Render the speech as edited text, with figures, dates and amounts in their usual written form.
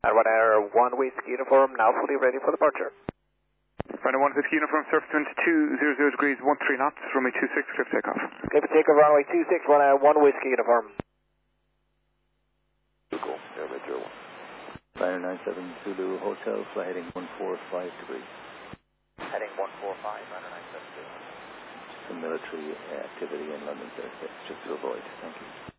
And Ryanair 1 Whiskey Uniform, now fully ready for departure. Ryanair 1 Whiskey Uniform, surface 2200 degrees, 13 knots, runway 26, clear for takeoff. Clear for takeoff, runway 26, Ryanair 1 Whiskey Uniform. Google, airway 01. Ryanair 97 Zulu Hotel, fly heading 145 degrees. Heading 145, Ryanair 97 Zulu. Some military activity in London airspace, just to avoid. Thank you.